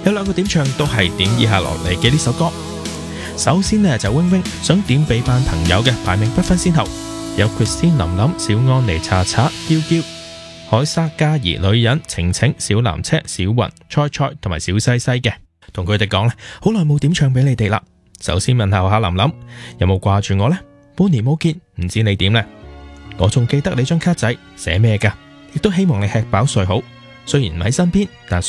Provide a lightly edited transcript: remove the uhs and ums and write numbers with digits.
有兩個點唱都係點以下落嚟嘅呢首歌。首先呢，就 Wing Wing 想點俾班朋友嘅，排名不分先後，有 Christine 林林、小安妮、查查、嬌嬌、凱撒、嘉怡、女人、晴晴、小藍車、小雲、菜菜同埋小西西嘅，同佢哋講呢，好耐冇點唱俾你哋啦。首先問候下林林，有冇掛住我呢？半年冇見，唔知你點呢？我仲記得你張卡仔寫咩噶，亦都希望你吃飽睡好。雖然唔喺身邊，但